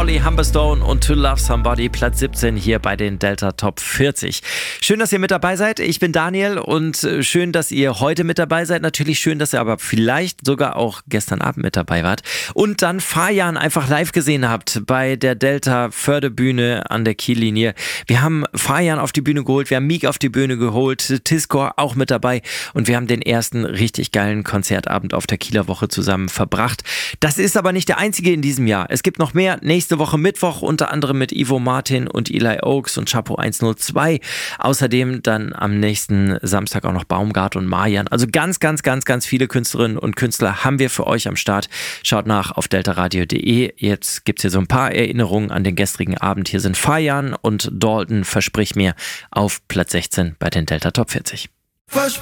Molly Humberstone und To Love Somebody, Platz 17 hier bei den Delta Top 40. Schön, dass ihr mit dabei seid. Ich bin Daniel und schön, dass ihr heute mit dabei seid. Natürlich schön, dass ihr aber vielleicht sogar auch gestern Abend mit dabei wart und dann Fajan einfach live gesehen habt bei der Delta Förderbühne an der Kiellinie. Wir haben Fajan auf die Bühne geholt, wir haben Meek auf die Bühne geholt, Tiskor auch mit dabei und wir haben den ersten richtig geilen Konzertabend auf der Kieler Woche zusammen verbracht. Das ist aber nicht der einzige in diesem Jahr. Es gibt noch mehr. Nächste Woche Mittwoch unter anderem mit Ivo Martin und Eli Oaks und Chapo 102. Außerdem dann am nächsten Samstag auch noch Baumgart und Marjan. Also ganz viele Künstlerinnen und Künstler haben wir für euch am Start. Schaut nach auf deltaradio.de. Jetzt gibt es hier so ein paar Erinnerungen an den gestrigen Abend. Hier sind Fajan und Dalton, versprich mir, auf Platz 16 bei den Delta Top 40. Versprich